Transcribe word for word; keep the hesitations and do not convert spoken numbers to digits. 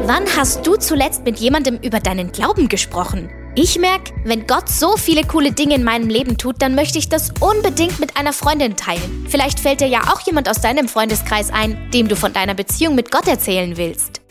Wann hast du zuletzt mit jemandem über deinen Glauben gesprochen? Ich merke, wenn Gott so viele coole Dinge in meinem Leben tut, dann möchte ich das unbedingt mit einer Freundin teilen. Vielleicht fällt dir ja auch jemand aus deinem Freundeskreis ein, dem du von deiner Beziehung mit Gott erzählen willst.